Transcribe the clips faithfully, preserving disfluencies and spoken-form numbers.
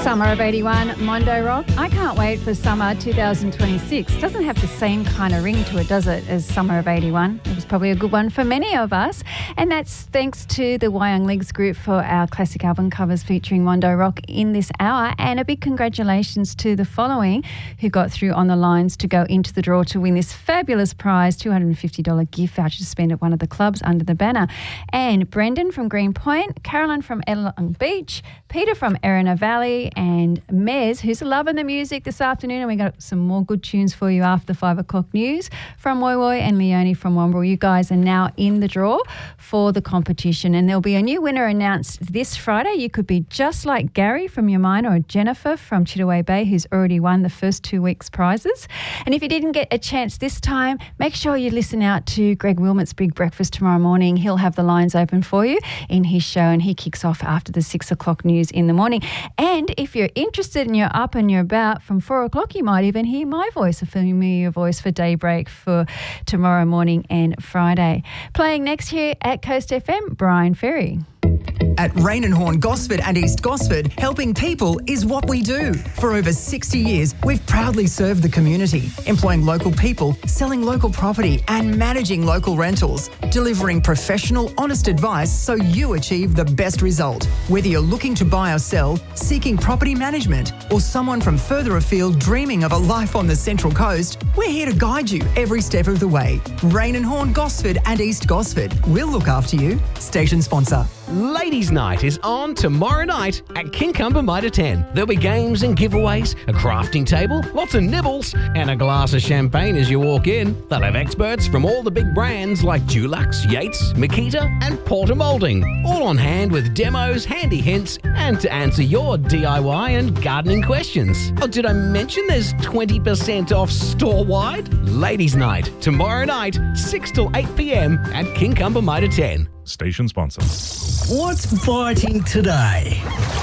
Summer of eighty-one, Mondo Rock. I can't wait for summer two thousand twenty-six. Doesn't have the same kind of ring to it, does it, as Summer of eighty-one? It was probably a good one for many of us. And that's thanks to the Wyong Leagues group for our classic album covers featuring Mondo Rock in this hour. And a big congratulations to the following who got through on the lines to go into the draw to win this fabulous prize, two hundred fifty dollars gift voucher to spend at one of the clubs under the banner. And Brendan from Greenpoint, Carolyn from Long Beach, Peter from Erina Valley, and Mez, who's loving the music this afternoon. And we got some more good tunes for you after five o'clock news from Woy Woy and Leonie from Womble. You guys are now in the draw for the competition, and there'll be a new winner announced this Friday. You could be just like Gary from your mine, or Jennifer from Chittaway Bay, who's already won the first two weeks' prizes. And if you didn't get a chance this time, make sure you listen out to Greg Wilmot's Big Breakfast tomorrow morning. He'll have the lines open for you in his show, and he kicks off after the six o'clock news in the morning. And if you're interested and you're up and you're about, from four o'clock you might even hear my voice, a familiar voice for Daybreak for tomorrow morning and Friday. Playing next here at Coast F M, Brian Ferry. At Rain and Horn Gosford and East Gosford, helping people is what we do. For over sixty years, we've proudly served the community, employing local people, selling local property and managing local rentals, delivering professional, honest advice so you achieve the best result. Whether you're looking to buy or sell, seeking property management, or someone from further afield dreaming of a life on the Central Coast, we're here to guide you every step of the way. Rain and Horn Gosford and East Gosford. We'll look after you. Station sponsor. Ladies' Night is on tomorrow night at Kincumber Mitre ten. There'll be games and giveaways, a crafting table, lots of nibbles, and a glass of champagne as you walk in. They'll have experts from all the big brands like Dulux, Yates, Makita, and Porter Moulding, all on hand with demos, handy hints, and to answer your D I Y and gardening questions. Oh, did I mention there's twenty percent off store-wide? Ladies' Night, tomorrow night, six till eight p.m. at Kincumber Mitre ten. Station sponsor. What's biting today?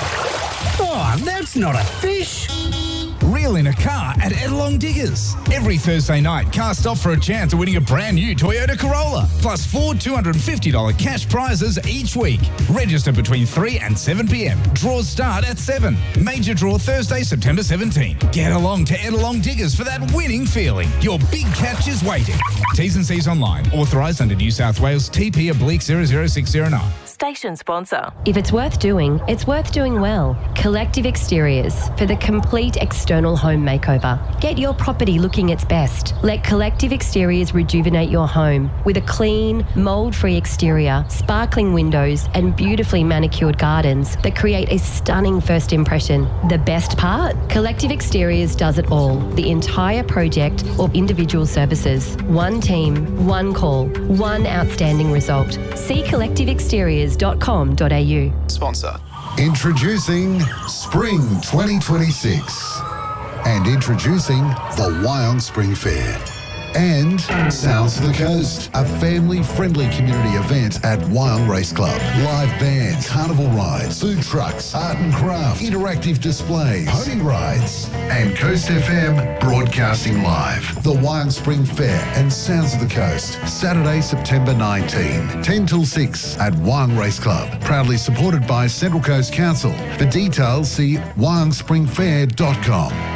Oh, that's not a fish. Reel in a car at Edelong Diggers. Every Thursday night, cast off for a chance of winning a brand new Toyota Corolla, plus four two hundred fifty dollars cash prizes each week. Register between three and seven p.m. Draws start at seven. Major draw Thursday, September seventeenth. Get along to Edelong Diggers for that winning feeling. Your big catch is waiting. T's and C's online. Authorised under New South Wales T P oblique zero zero six zero nine. Station sponsor. If it's worth doing, it's worth doing well. Collective Exteriors for the complete external home makeover. Get your property looking its best. Let Collective Exteriors rejuvenate your home with a clean, mould-free exterior, sparkling windows and beautifully manicured gardens that create a stunning first impression. The best part? Collective Exteriors does it all. The entire project or individual services. One team, one call, one outstanding result. See collective exteriors dot com dot a u. Sponsor. Introducing Spring twenty twenty-six and introducing the Wyong Spring Fair. And Sounds of the Coast, a family-friendly community event at Wyong Race Club. Live bands, carnival rides, food trucks, art and craft, interactive displays, pony rides, and Coast F M broadcasting live. The Wyong Spring Fair and Sounds of the Coast, Saturday, September nineteenth, ten till six at Wyong Race Club. Proudly supported by Central Coast Council. For details, see wyong spring fair dot com.